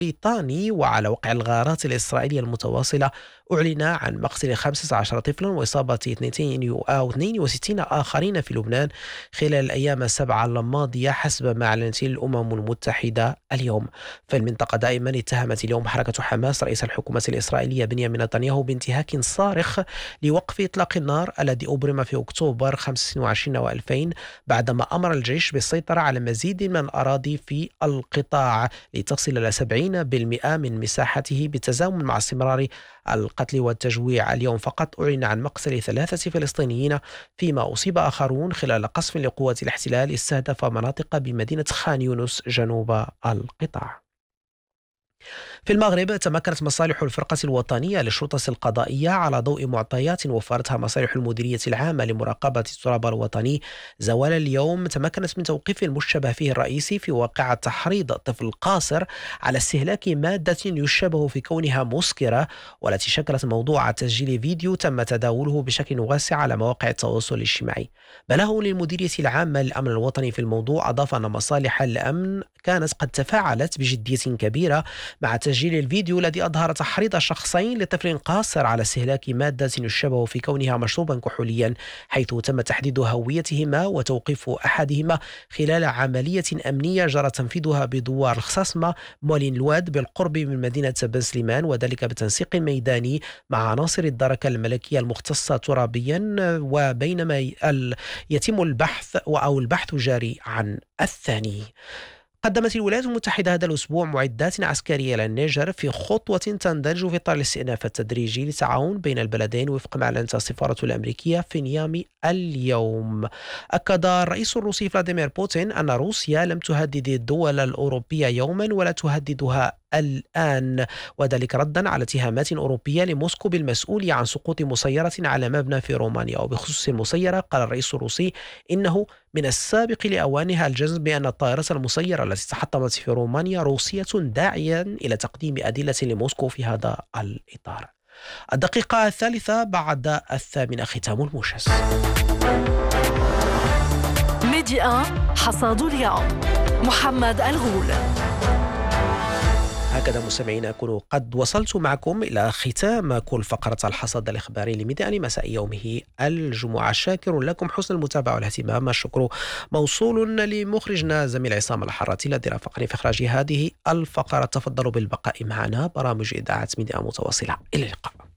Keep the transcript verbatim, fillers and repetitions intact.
بريطاني. وعلى وقع الغارات الإسرائيلية المتواصلة أعلن عن مقتل خمسة عشر طفلا وإصابة اثنين أو اثنين وستين آخرين في لبنان خلال الأيام السبعة الماضية حسب ما أعلنت الأمم المتحدة اليوم. في المنطقة دائما اتهمت اليوم حركة حماس رئيس الحكومة الإسرائيلية بنيامين نتنياهو بانتهاك صارخ لوقف إطلاق النار الذي أبرم في أكتوبر خمسة وعشرين وألفين بعدما أمر الجيش بالسيطرة على مزيد من الأراضي في القطاع لتصل إلى سبعين بالمئة من مساحته بالتزامن مع استمرار القتل والتجويع. اليوم فقط أعلن عن مقتل ثلاثة فلسطينيين فيما أصيب آخرون خلال قصف لقوات الاحتلال استهدف مناطق بمدينة خان يونس جنوب القطاع. في المغرب تمكنت مصالح الفرقة الوطنية للشرطة القضائية على ضوء معطيات وفرتها مصالح المديرية العامة لمراقبة التراب الوطني زوال اليوم تمكنت من توقيف المشتبه فيه الرئيسي في واقعة تحريض طفل قاصر على استهلاك مادة يشبه في كونها مسكرة والتي شكلت موضوع تسجيل فيديو تم تداوله بشكل واسع على مواقع التواصل الاجتماعي. بلغ للمديرية العامة للأمن الوطني في الموضوع أضاف أن مصالح الأمن كانت قد تفاعلت بجدية كبيرة مع تسجيل الفيديو الذي أظهر تحريض شخصين لطفل قاصر على استهلاك مادة يشبه في كونها مشروبا كحوليا، حيث تم تحديد هويتهما وتوقيف أحدهما خلال عملية أمنية جرى تنفيذها بدوار الخصاصمة مولين الواد بالقرب من مدينة بن سليمان، وذلك بتنسيق ميداني مع عناصر الدركة الملكية المختصة ترابيا، وبينما يتم البحث أو البحث جاري عن الثاني. قدمت الولايات المتحدة هذا الأسبوع معدات عسكرية للنيجر في خطوة تندرج في إطار الاستئناف التدريجي للتعاون بين البلدين وفق ما أعلنت السفارة الأمريكية في نيامي اليوم. أكد الرئيس الروسي فلاديمير بوتين أن روسيا لم تهدد الدول الأوروبية يوما ولا تهددها الآن، وذلك ردا على اتهامات أوروبية لموسكو بالمسؤولية عن سقوط مسيرة على مبنى في رومانيا. وبخصوص المسيرة قال الرئيس الروسي إنه من السابق لأوانها الجزم بأن الطائرة المسيرة التي تحطمت في رومانيا روسية، داعيا إلى تقديم أدلة لموسكو في هذا الإطار. الدقيقة الثالثة بعد الثامنة، ختام الموجز. ميديا حصاد اليوم، محمد الغول. هكذا مستمعين أكون قد وصلت معكم إلى ختام كل فقرة الحصاد الإخباري لميدان مساء يومه الجمعة. شاكر لكم حسن المتابعة والاهتمام. الشكر موصول لمخرجنا زميل عصام الحراتي الذي رافقني في إخراج هذه الفقرة. تفضلوا بالبقاء معنا، برامج إذاعة ميديا متواصلة. إلى اللقاء.